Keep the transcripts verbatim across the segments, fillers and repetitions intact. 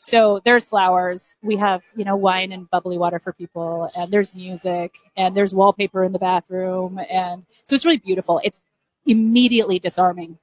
So there's flowers. We have, you know, wine and bubbly water for people, and there's music, and there's wallpaper in the bathroom, and so it's really beautiful. It's immediately disarming.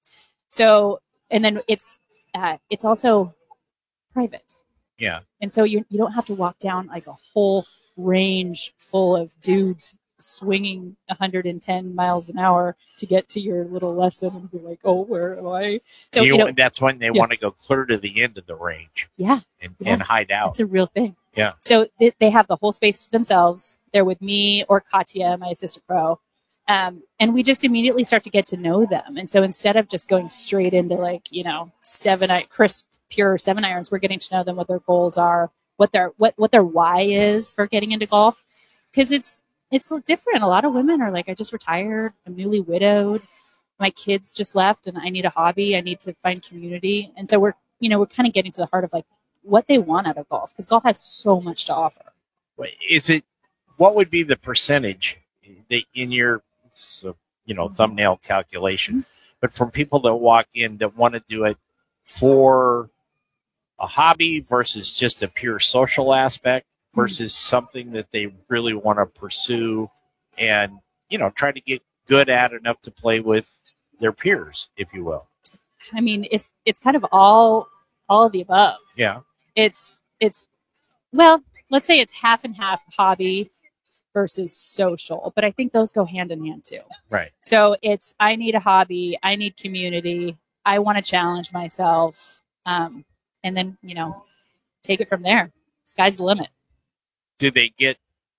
So, and then it's uh, it's also private. Yeah. And so you you don't have to walk down like a whole range full of dudes swinging one hundred ten miles an hour to get to your little lesson and be like, oh, where am I? So you, you know, that's when they yeah. want to go clear to the end of the range. Yeah. And, yeah. and hide out. It's a real thing. Yeah. So they, they have the whole space to themselves. They're with me or Katya, my assistant pro. Um, and we just immediately start to get to know them. And so instead of just going straight into like, you know, seven, crisp, pure seven irons, we're getting to know them, what their goals are, what their, what, what their why is for getting into golf. Cause it's, it's different. A lot of women are like, I just retired. I'm newly widowed. My kids just left and I need a hobby. I need to find community. And so we're, you know, we're kind of getting to the heart of like what they want out of golf because golf has so much to offer. Is it, what would be the percentage that in your, So, you know, thumbnail calculation, but from people that walk in that want to do it for a hobby versus just a pure social aspect versus mm-hmm. something that they really want to pursue and, you know, try to get good at enough to play with their peers, if you will. I mean, it's, it's kind of all, all of the above. Yeah. It's, it's, well, let's say it's half and half hobby versus social, but I think those go hand in hand too. Right. So it's, I need a hobby. I need community. I want to challenge myself. Um, and then, you know, take it from there. Sky's the limit. Do they get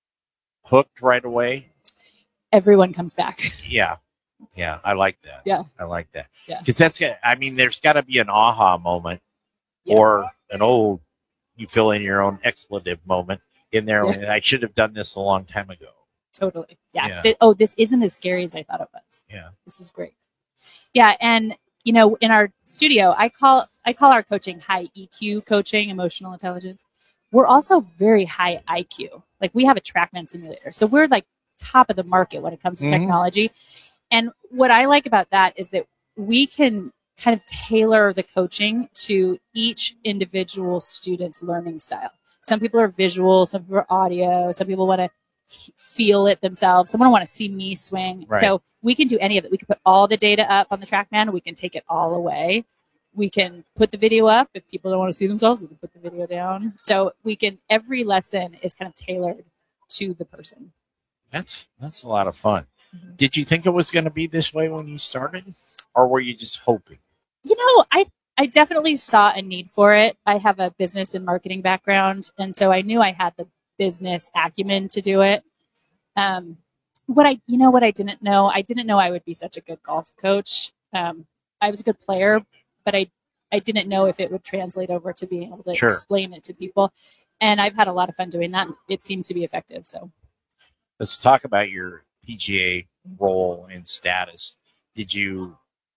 hooked right away? Everyone comes back. Yeah. Yeah. I like that. Yeah. I like that. Yeah. Cause that's, I mean, there's gotta be an aha moment yeah. or an old, you fill in your own expletive moment in there. Yeah. I should have done this a long time ago. Totally. Yeah. yeah. It, oh, this isn't as scary as I thought it was. Yeah. This is great. Yeah. And, you know, in our studio, I call, I call our coaching high E Q coaching, emotional intelligence. We're also very high I Q. Like we have a TrackMan simulator. So we're like top of the market when it comes to mm-hmm. technology. And what I like about that is that we can kind of tailor the coaching to each individual student's learning style. Some people are visual, some people are audio, some people want to feel it themselves. Someone want to see me swing. Right. So we can do any of it. We can put all the data up on the TrackMan. We can take it all away. We can put the video up. If people don't want to see themselves, we can put the video down. So we can, every lesson is kind of tailored to the person. That's, that's a lot of fun. Mm-hmm. Did you think it was going to be this way when you started, or were you just hoping? You know, I, I definitely saw a need for it. I have a business and marketing background, and so I knew I had the business acumen to do it. Um, what I, you know, what I didn't know, I didn't know I would be such a good golf coach. Um, I was a good player, but I, I didn't know if it would translate over to being able to sure. explain it to people. And I've had a lot of fun doing that. It seems to be effective. So let's talk about your P G A role and status. Did you,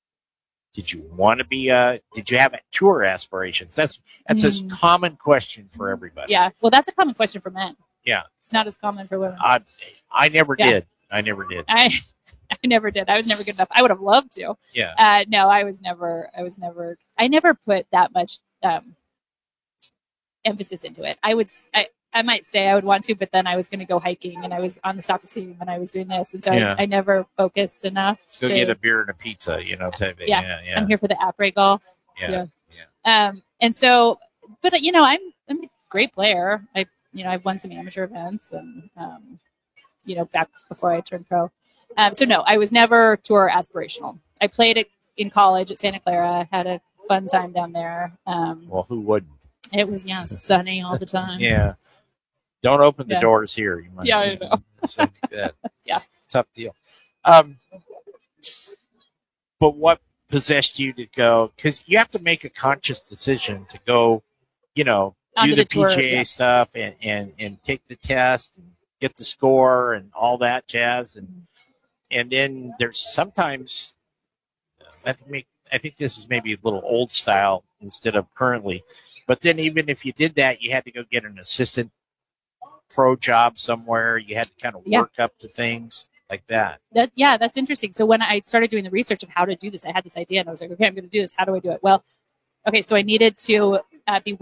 did you want to be a, did you have tour aspirations? That's, that's mm. a common question for everybody. Yeah. Well, that's a common question for men. Yeah. It's not as common for women. I, I never yeah. did. I never did. I, I never did. I was never good enough. I would have loved to. Yeah. Uh, no, I was never, I was never, I never put that much um, emphasis into it. I would, I, I might say I would want to, but then I was going to go hiking and I was on the soccer team and I was doing this. And so yeah. I, I never focused enough. Let's go to, get a beer and a pizza, you know, type of, yeah. yeah, yeah. I'm here for the après golf. Yeah. Yeah. yeah. Um, and so, but you know, I'm, I'm a great player. I, you know, I've won some amateur events and, um, you know, back before I turned pro. Um, so no, I was never tour aspirational. I played it in college at Santa Clara, had a fun time down there. Um, well, who wouldn't? It was, yeah, sunny all the time. yeah. Don't open the yeah. doors here. You might yeah, I know. That. yeah. Tough deal. Um, but what possessed you to go? Because you have to make a conscious decision to go, you know, do the, the P G A tour, yeah. stuff and, and, and take the test and get the score and all that jazz. And and then there's sometimes, I think, I think this is maybe a little old style instead of currently. But then even if you did that, you had to go get an assistant pro job somewhere. You had to kind of work yeah. up to things like that. that. Yeah, that's interesting. So when I started doing the research of how to do this, I had this idea and I was like, okay, I'm going to do this. How do I do it? Well, okay, so I needed to uh, be